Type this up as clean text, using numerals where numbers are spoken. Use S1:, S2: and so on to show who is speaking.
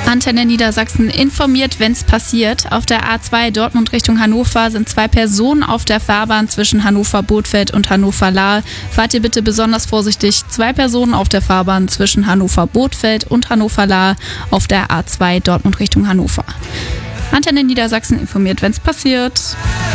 S1: Antenne Niedersachsen informiert, wenn es passiert. Auf der A2 Dortmund Richtung Hannover sind 2 Personen auf der Fahrbahn zwischen Hannover-Bothfeld und Hannover-Lahr. Fahrt ihr bitte besonders vorsichtig. 2 Personen auf der Fahrbahn zwischen Hannover-Bothfeld und Hannover-Lahr auf der A2 Dortmund Richtung Hannover. Antenne Niedersachsen informiert, wenn es passiert.